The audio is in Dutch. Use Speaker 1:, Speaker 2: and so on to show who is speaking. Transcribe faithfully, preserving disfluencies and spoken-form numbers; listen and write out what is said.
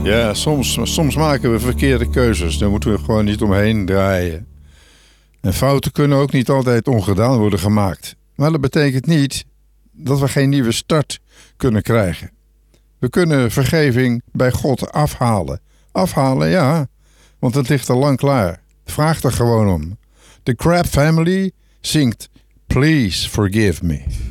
Speaker 1: Ja, soms, soms maken we verkeerde keuzes. Daar moeten we gewoon niet omheen draaien. En fouten kunnen ook niet altijd ongedaan worden gemaakt. Maar dat betekent niet dat we geen nieuwe start kunnen krijgen. We kunnen vergeving bij God afhalen. Afhalen, ja, want het ligt al lang klaar. Vraag er gewoon om. The Crab Family zingt Please Forgive Me.